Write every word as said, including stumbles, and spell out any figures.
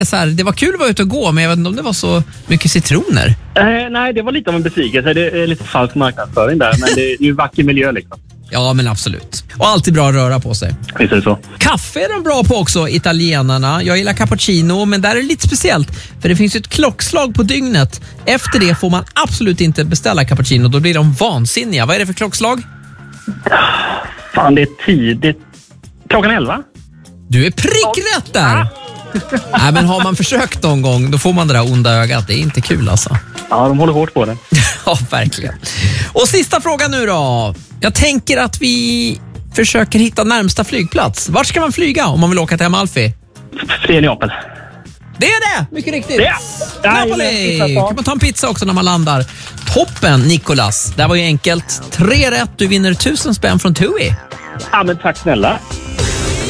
Så här, det var kul att vara ute och gå, men jag vet inte om det var så mycket citroner. Eh, nej, det var lite av en besvikelse. Det är lite falsk marknadsföring där, men det är ju vacker miljö liksom. Ja, men absolut. Och alltid bra att röra på sig. Visst är det så. Kaffe är de bra på också, italienarna. Jag gillar cappuccino, men där är det lite speciellt. För det finns ju ett klockslag på dygnet. Efter det får man absolut inte beställa cappuccino. Då blir de vansinniga. Vad är det för klockslag? Fan, det är tidigt. Klockan elva. Du är prickrätt där! Nej, men har man försökt någon gång, då får man det där onda ögat. Det är inte kul alltså. Ja, de håller hårt på det. Ja, verkligen. Och sista frågan nu då. Jag tänker att vi försöker hitta närmsta flygplats. Vart ska man flyga om man vill åka till Amalfi? Fria Neapel. Det är det! Mycket riktigt. Ja. Napoli! Kan man ta en pizza också när man landar? Toppen, Nicolas. Det här var ju enkelt. Tre rätt. Du vinner tusen spänn från TUI. Ja, men tack snälla.